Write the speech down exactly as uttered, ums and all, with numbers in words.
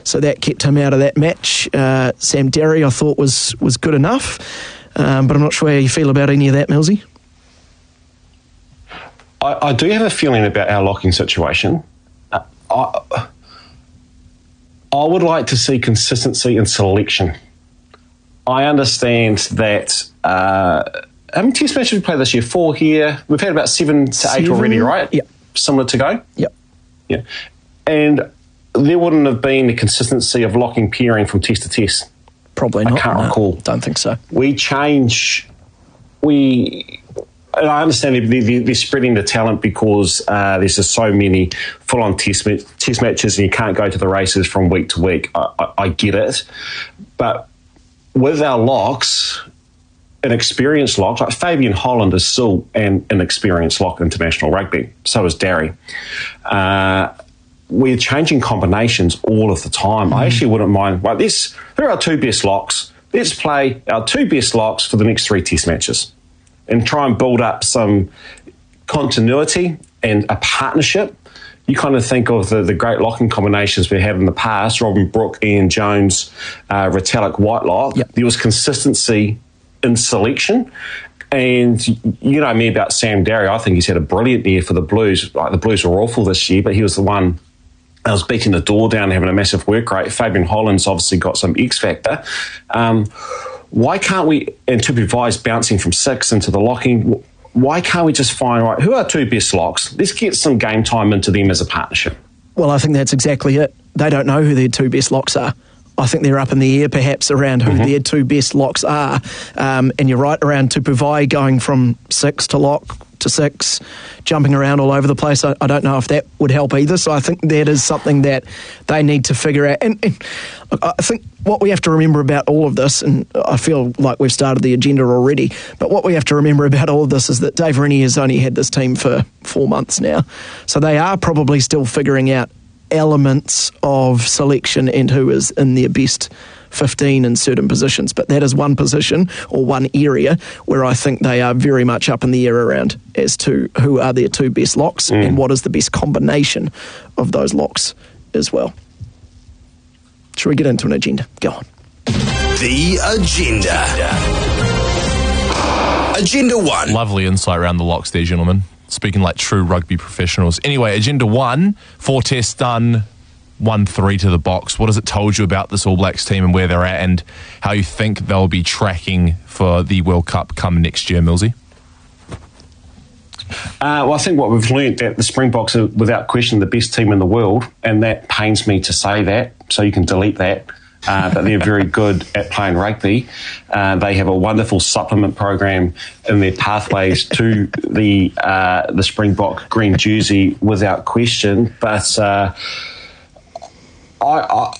so that kept him out of that match. Uh, Sam Darry, I thought, was was good enough, um, but I'm not sure how you feel about any of that, Millsy. I, I do have a feeling about our locking situation. Uh, I, I would like to see consistency in selection. I understand that. Uh, how many test matches we played this year? Four here. We've had about seven to seven? eight already, right? Yep. Similar to go? Yep. Yeah. And there wouldn't have been the consistency of locking pairing from test to test. Probably not. I can't no, recall. Don't think so. We change. We. And I understand they're, they're spreading the talent because uh, there's just so many full-on test, test matches and you can't go to the races from week to week. I, I, I get it. But with our locks, an experienced lock, like Fabian Holland is still an, an experienced lock in international rugby. So is Darry. Uh, we're changing combinations all of the time. Mm. I actually wouldn't mind. Well, this, here are our two best locks. Let's play our two best locks for the next three test matches and try and build up some continuity and a partnership. You kind of think of the, the great locking combinations we had in the past, Robin Brooke, Ian Jones, uh, Retallick, Whitelock. Yep. There was consistency in selection. And you know me about Sam Darry. I think he's had a brilliant year for the Blues. Like, the Blues were awful this year, but he was the one that was beating the door down, having a massive work rate. Fabian Holland's obviously got some X factor. Um, why can't we, and to provide bouncing from six into the locking, why can't we just find, right, who are our two best locks? Let's get some game time into them as a partnership. Well, I think that's exactly it. They don't know who their two best locks are. I think they're up in the air perhaps around who mm-hmm. their two best locks are. Um, and you're right, around Tupuvai going from six to lock to six, jumping around all over the place. I, I don't know if that would help either. So I think that is something that they need to figure out. And, and I think what we have to remember about all of this, and I feel like we've started the agenda already, but what we have to remember about all of this is that Dave Rennie has only had this team for four months now. So they are probably still figuring out elements of selection and who is in their best fifteen in certain positions, but that is one position or one area where I think they are very much up in the air around as to who are their two best locks mm. and what is the best combination of those locks as well. Shall we get into an agenda? Go on. The agenda. Agenda one. Lovely insight around the locks there, gentlemen. Speaking like true rugby professionals. Anyway, agenda one, four tests done, one three to the box. What has it told you about this All Blacks team and where they're at and how you think they'll be tracking for the World Cup come next year, Millsy? Uh, well, I think what we've learnt that the Springboks are without question the best team in the world, and that pains me to say that, so you can delete that. Uh, but they're very good at playing rugby. Uh, they have a wonderful supplement program in their pathways to the uh, the Springbok green jersey without question. But uh, I, I